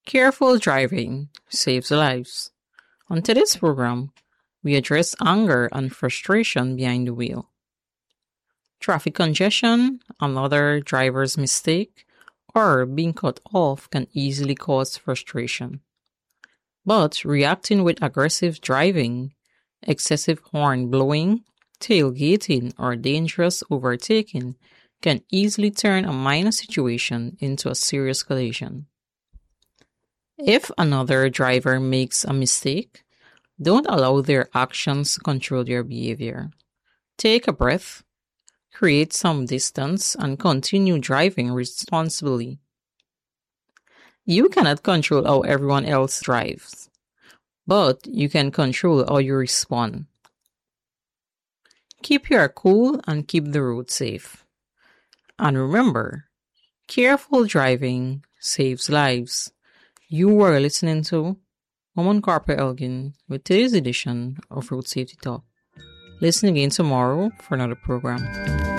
Careful driving saves lives. On today's program, we address anger and frustration behind the wheel. Traffic congestion, another driver's mistake, or being cut off can easily cause frustration. But reacting with aggressive driving, excessive horn blowing, tailgating, or dangerous overtaking can easily turn a minor situation into a serious collision. If another driver makes a mistake, don't allow their actions to control your behavior. Take a breath, create some distance, and continue driving responsibly. You cannot control how everyone else drives, but you can control how you respond. Keep your cool and keep the road safe. And remember, careful driving saves lives. You are listening to Woman Carper Elgin with today's edition of Road Safety Talk. Listen again tomorrow for another program.